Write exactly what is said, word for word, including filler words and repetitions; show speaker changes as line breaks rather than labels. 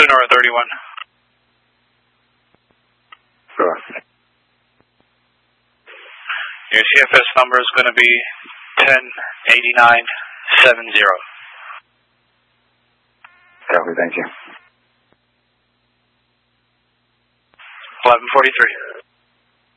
Sonora thirty-one.
Sure.
Your C F S number is going to be ten eighty-nine seventy.
Copy, thank you.
eleven forty-three.